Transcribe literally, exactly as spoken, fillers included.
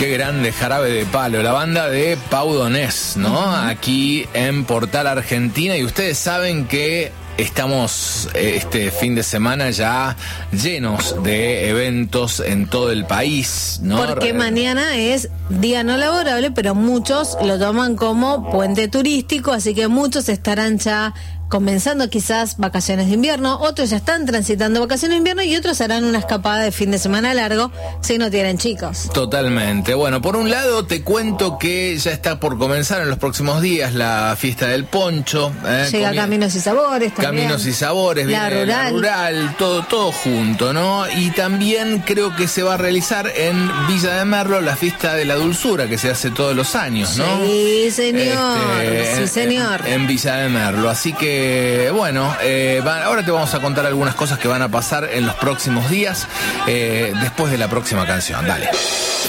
Qué grande Jarabe de Palo, la banda de Pau Donés, ¿no? Uh-huh. Aquí en Portal Argentina, y ustedes saben que estamos este fin de semana ya llenos de eventos en todo el país, ¿no? Porque mañana es día no laborable, pero muchos lo toman como puente turístico, así que muchos estarán ya comenzando quizás vacaciones de invierno, otros ya están transitando vacaciones de invierno y otros harán una escapada de fin de semana largo si no tienen chicos. Totalmente. Bueno, por un lado te cuento que ya está por comenzar en los próximos días la fiesta del poncho. ¿eh? Llega Comi- Caminos y Sabores también. Caminos y Sabores, la viene rural. la rural, todo, todo junto, ¿no? Y también creo que se va a realizar en Villa de Merlo la fiesta de la dulzura que se hace todos los años, ¿no? Sí, señor. Este, sí, señor. En, en Villa de Merlo. Así que bueno, eh, va, ahora te vamos a contar algunas cosas que van a pasar en los próximos días, eh, después de la próxima canción. Dale.